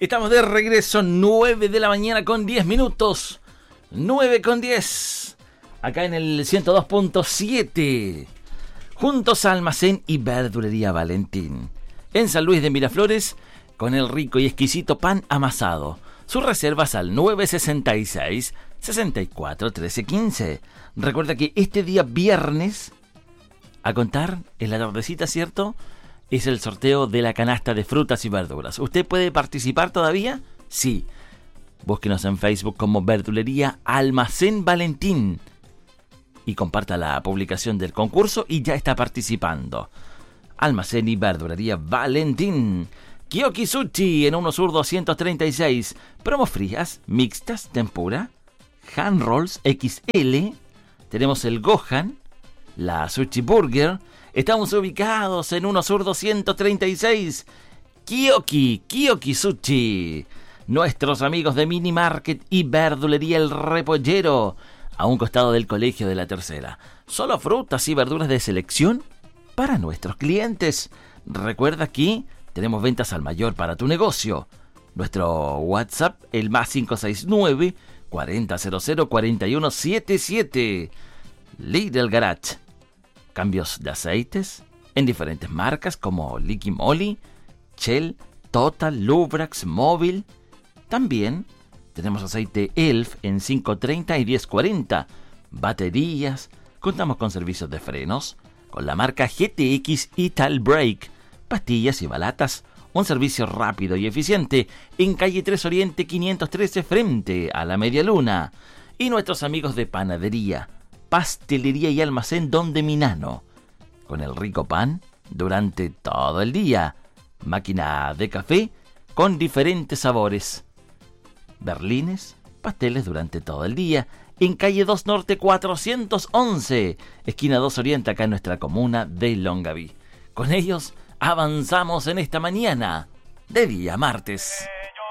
Estamos de regreso, 9 de la mañana con 10 minutos. 9 con 10. Acá en el 102.7. Juntos a Almacén y Verdulería Valentín. En San Luis de Miraflores, con el rico y exquisito pan amasado. Sus reservas al 966 64 13 15. Recuerda que este día viernes, a contar en la tardecita, ¿cierto?, es el sorteo de la canasta de frutas y verduras. ¿Usted puede participar todavía? Sí. Búsquenos en Facebook como Verdulería Almacén Valentín y comparta la publicación del concurso y ya está participando. Almacén y Verdulería Valentín. Kiyoki Sushi en 1 Sur 236. Promos frías, mixtas, tempura, hand rolls XL. Tenemos el Gohan, la Sushi Burger. Estamos ubicados en 1 Sur 236. Kiyoki Sushi. Nuestros amigos de Mini Market y Verdulería El Repollero, a un costado del Colegio de la Tercera. Solo frutas y verduras de selección para nuestros clientes. Recuerda que tenemos ventas al mayor para tu negocio. Nuestro WhatsApp, el más 569 4000 4177. Lidl Garage. Cambios de aceites en diferentes marcas como Liqui Moly, Shell, Total, Lubrax, Móvil. También tenemos aceite ELF en 530 y 1040. Baterías. Contamos con servicios de frenos con la marca GTX Ital Brake. Pastillas y balatas. Un servicio rápido y eficiente en calle 3 Oriente 513 frente a la Media Luna. Y nuestros amigos de panadería, pastelería y almacén Don de Minano, con el rico pan durante todo el día. Máquina de café con diferentes sabores. Berlines, pasteles durante todo el día. En calle 2 Norte 411, esquina 2 Oriente, acá en nuestra comuna de Longaví. Con ellos avanzamos en esta mañana de día martes.